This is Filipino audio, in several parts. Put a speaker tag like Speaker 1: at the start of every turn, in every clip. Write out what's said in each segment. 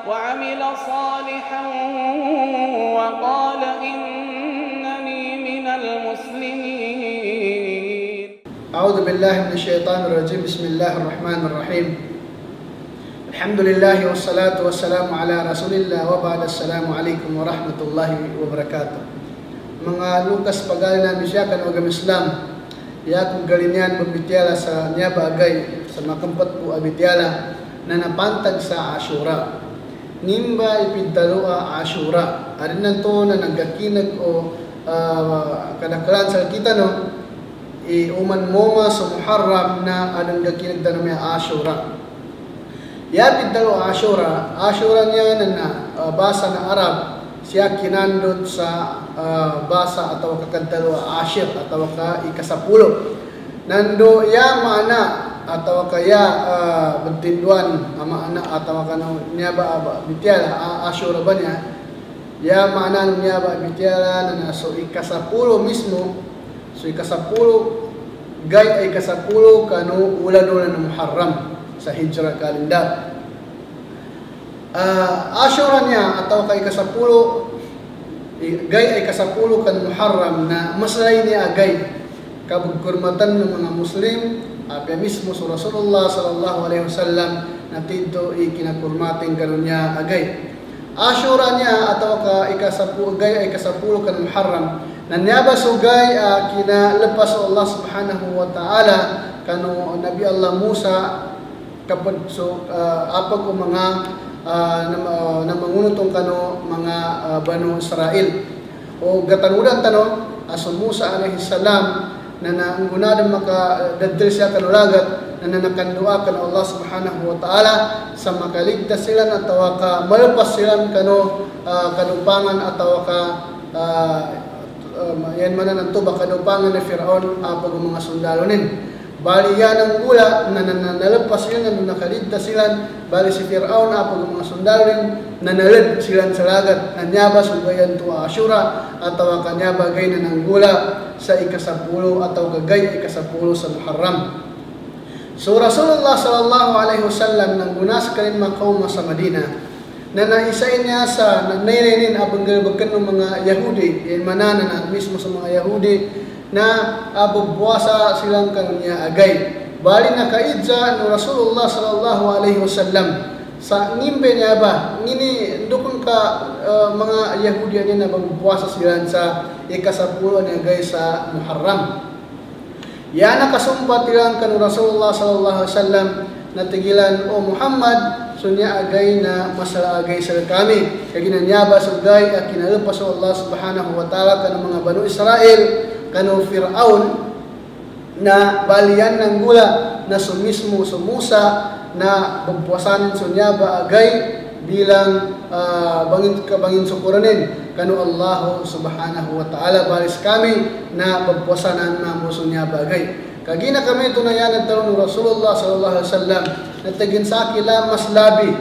Speaker 1: وعمل صالحا وقال إنني من المسلمين.
Speaker 2: أعوذ بالله من الشيطان الرجيم. بسم الله الرحمن الرحيم. الحمد لله والصلاة والسلام على رسول الله وبعد. السلام عليكم ورحمة الله وبركاته. Mga Lukas pagali namin siya kan agam Islam. Ya kung galinyan magbitiala sa niya bagay sa makampat po abitiala na napantag sa Ashura. Nimba ipidalua Ashura. Arin nanto na nagakinag o kadakalan sa kita no. Uman mo sa Muharram na anong gakinag na may Ashura. Ya pidalua Ashura. Ashura niya na basa na Arab. Siya kinandot sa basa atau kakadalwa ashir atau ka ikasapulo. Nando ya mana atau kaya bentinduan ama anak atau kana niya ba bitiala Ashura ba niya? Ya mana niya ba bitiala na so ikasapulo mismo. So ikasapulo gay ay ikasapulo kanu ulan-ulan ng Muharram sa Hijrah kalendar. Ashura niya atau kay kasapulo gay ay kasapulo kan Muharram na maslay niya agay kabugkurmatan ng mga Muslim apya mismo sa Rasulullah sallallahu alaihi wasallam na tidto ikinakurmating karon niya agay. Ashura niya atau ka ikasapulo gay ay kasapulo kan Muharram na niya ba sugay kinalepas Allah subhanahu wa ta'ala kanu Nabi Allah Musa kapag so apag o mga na mangunutong kano mga Banu Israel o gatanudan tano aso Musa alaihi salam na naanggunadan makadadil siya kanulagat na nakandua kan Allah subhanahu wa ta'ala sa makaligtas sila na tawa ka malpas sila kano kadupangan atawa ka yan manan ang tuba kadupangan ni Firaun apag mga sundalo nin. Bali yan ang gula na nalapas yun na nakaligtas sila. Bali si Firaun apag mga sundalo rin nanalad sila sa lagat. Nanyaba sugayan to Ashura atau kanyaba gay na ng gula sa ikasapulo atau gagay ikasapulo sa Muharram. So Rasulullah sallallahu alaihi wasallam nang gunas kanin makauma sa Madina na naisain niya sa nairinin abang galbakan ng mga Yahudi yan manana na mismo sa mga Yahudi na bubuwasa silang kanya agay. Bali na kaidza no Rasulullah sallallahu alaihi wasallam sa ngimbe niya ba ngini dukon ka mga Yahudi ani na bubuwasa sila sa ikasapulo ni agay sa Muharram. Ya nakasumpat ilang kan Rasulullah sallallahu alaihi wasallam na tigilan o Muhammad sunya agay na masala agay sa kami kay ginanyaba sugay kinalepas sa Allah subhanahu wa ta'ala kan mga Banu Israel kanu Firaun na balian ng gula na sumismo sa Musa na pagpuasanin sunya ba agay bilang bangin sukuranin kanu Allah subhanahu wa ta'ala balis kami na pagpuasanan na sunya ba agay. Kagina kami tunayan ng talong ng Rasulullah sallallahu alaihi wasallam na tagin sa akila maslabi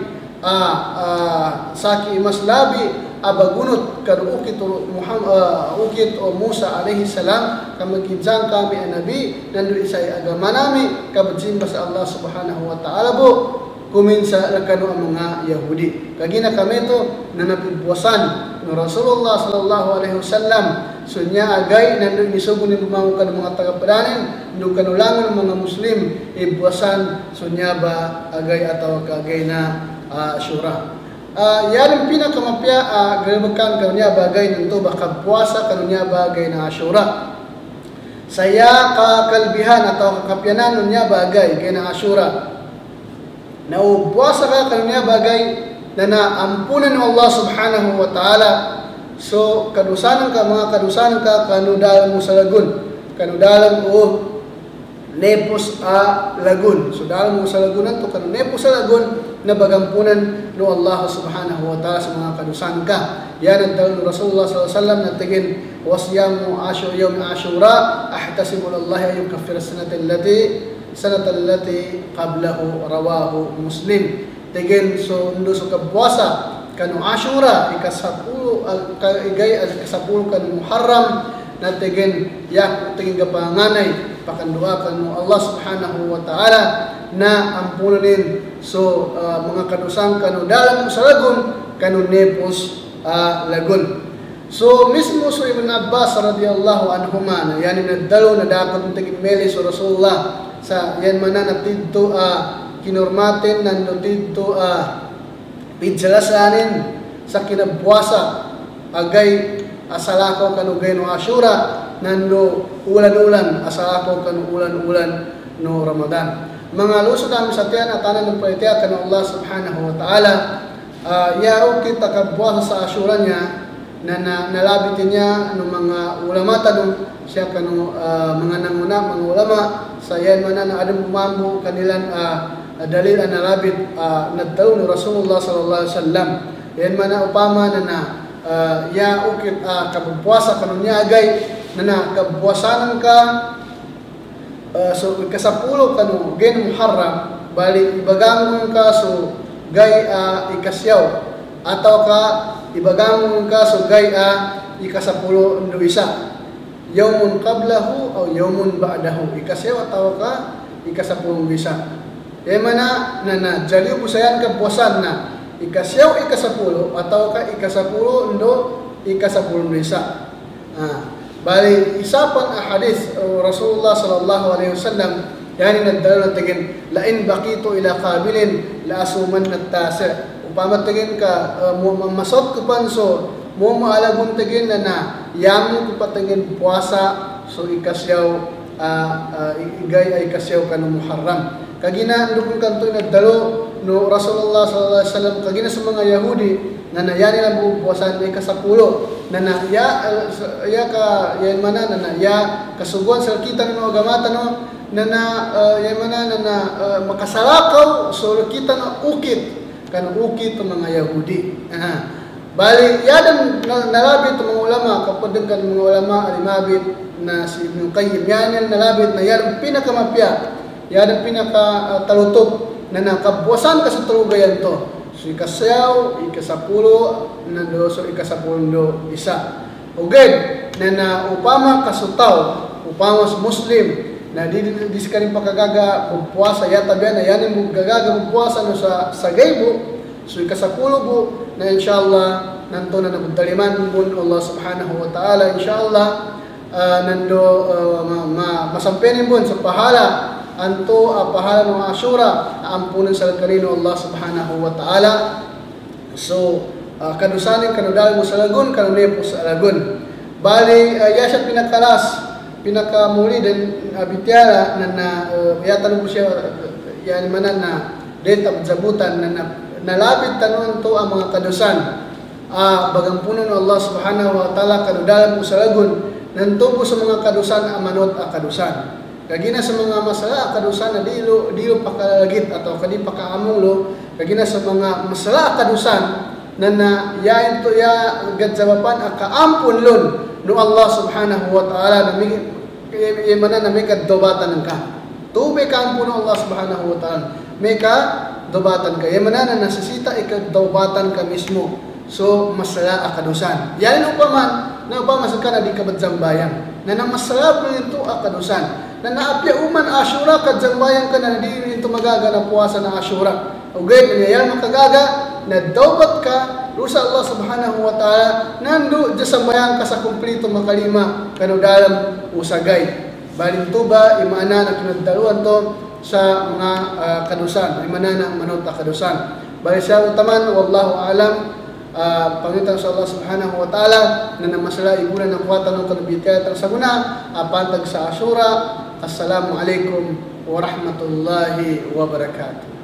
Speaker 2: saki maslabi abagunot kan ukit o Musa alaihi salam kamagkidzang kami ang nabi nandu isay agama nami kabadsimba sa Allah subhanahu wa ta'ala po kuminsa lakano ang mga Yahudi. Kagina kami to na napigpuasan ng Rasulullah sallallahu alaihi wasallam sunya agay nandu isugo ni bumangon kan mga tagapadanin ndu kanulangon mga Muslim ibuasan sunya ba agay ataw kagay na Ashura. Yan pinakamapya galbakan kanunya bagay ng tuba kappuasa kanunya bagay na Ashura. Saya kakalbihan atau kakapyanan nunya bagay kay na Ashura. Naubuasa ka kanunya bagay na naampunan ng Allah subhanahu wa ta'ala. So kadusanan ka mga kadusanan ka kanudalan mo sa lagun. Kanudalan mo nepos lagun. So dalan mo sa lagunan to kanu nepos sa lagun na bagampunan no Allah subhanahu wa ta'ala sa mga kadusanan ka. Yan ang tawag ng Rasulullah sallallahu alaihi wasallam na tigin wasyamu ashur yawm ashura ahtasibu lillahi yukaffir sanata allati qablahu rawahu Muslim. Tigin so ndo so kabwasa kanu Ashura ikasapulo igay as ikasapulo kanu Muharram na tigin yak tigin gapanganay pakandua kanu Allah subhanahu wa ta'ala na ampunin So mga kadusan kanu dalam sa lagun kanu nepos lagun. So mismo so Ibn Abbas radhiyallahu anhuma na yan nadalo na dapat tigin meli so Rasulullah sa yan mana natidto kinurmatin nando didto pidsalasanin sa kinabuasa agay asalako kanu gay no Ashura nando ulan-ulan asalako kanu ulan-ulan no Ramadan. Mga lusod namin sa tiyan at tanan ng palitiya kanu Allah subhanahu wa ta'ala yaro kita kabuasa sa Ashura niya na nalabitin niya ng mga ulama tanong siya kanu mga nanguna mga ulama sa yan man na adong bumambo kanilang dalil ang nalabit nagtaon ni Rasulullah sallallahu alaihi wasallam yan man na upama na ya ukit kabupuasa kanu niya agay na kabuasanan ka so ikasapulo kanu gen Muharram bali ibagangon ka so gay ikasyaw atau ka ibagangon ka so gay ikasapulo ndo isa yaumun qablahu o yaumun ba'dahu ikasyaw atau ka ikasapulong isa mana na jaliw busayan ka puasan na ikasyaw ikasapulo atau ka ikasapulo ndo ikasapulong isa bali isa pang hadis Rasulullah sallallahu alaihi wasallam yani nagdala tigin lain baqitu ila qabilin la asuman at-tasi upama tigin ka masot ko panso mo maalagon tigin na yamu ko patingin puasa so ikasyaw igay ay kasyaw kanu Muharram kagina ndukon kanto nagdalo no Rasulullah sallallahu alaihi wasallam kagina sa mga Yahudi na nayani lang buwasan ay kasapulo na ya ka yan mana na ya kasuguan sa kita no agamata no yan mana na makasalakaw so kita na ukit kan ukit ng mga Yahudi bali yadan nalabit ng mga ulama kapag kan mga ulama alimabit na si Ibn Qayyim yan nalabit na yan pinakamapya yan pinakatalutog na nakabuwasan ka sa tulugayan to so ikasyaw ikasapulo nando so ikasapulo isa uged na upama kasutaw upama sa Muslim na di kanin pakagaga puasa yata biyan na yan yung gagaga puasa no sa gaybo so ikasapulo bu na inshallah nanto na nabudaliman bun Allah subhanahu wa ta'ala inshallah nando masampenin bun sa pahala anto pahala ng Ashura ampunan sa karino Allah subhanahu wa ta'ala so kadusanin kanudal mo sa lagun kanunepo sa lagun bali yasya pinakamuli din bityara na yatanong ko siya yan manan na data zabutan na nalabit tanon to ang mga kadusan bagampunan ng Allah subhanahu wa ta'ala kanudal mo sa lagun nantubo sa mga kadusan amanot kadusan kagina sa mga masala kadusan na dilo pakalagit atau kadi pakaamulo kagina sa mga masala kadusan na yain to ya gadzabapan akaampun lon no Allah subhanahu wa ta'ala na mana na may kadobatan ka tube ka ampun Allah subhanahu wa ta'ala may ka dobatan ka mana na nasisita ikadobatan ka mismo so masala kadusan yain upaman na upama sa kana di kabadzambayan na masala po ito kadusan na naapya uman Ashura kadzambayan ka na di ito magaga na puasa ng Ashura okay yan makagaga na daubat ka rusa Allah subhanahu wa ta'ala nando jasambayan ka sa kumplito makalima kanudalam usagay balin tuba imana na kinagdaluan to sa mga kadusan imana na manota kadusan bali siya utaman wallahu alam Pangitan sa Allah subhanahu wa ta'ala na namasala ibulan ng kuwatan ng kalubitayat sa guna pantag sa Ashura. Assalamu alaikum wa rahmatullahi wa barakatuh.